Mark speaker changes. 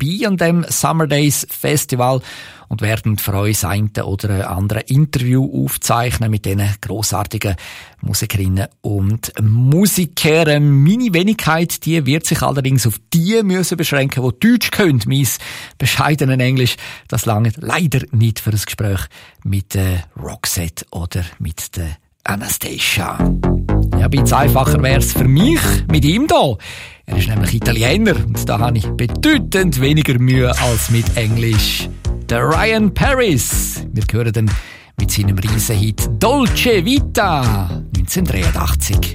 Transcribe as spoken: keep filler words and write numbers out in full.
Speaker 1: dabei an dem Summer Days Festival und werden für uns ein oder andere Interview aufzeichnen mit diesen grossartigen Musikerinnen und Musikern. Meine Wenigkeit, die wird sich allerdings auf die müssen beschränken, die Deutsch können. Mein bescheidenen Englisch, das lange leider nicht für das Gespräch mit der Roxette oder mit der Anastasia. Ja, ein bisschen einfacher wär's für mich mit ihm da. Er ist nämlich Italiener und da habe ich bedeutend weniger Mühe als mit Englisch. Der Ryan Paris. Wir hören dann mit seinem Riesenhit Dolce Vita neunzehnhundertdreiundachtzig.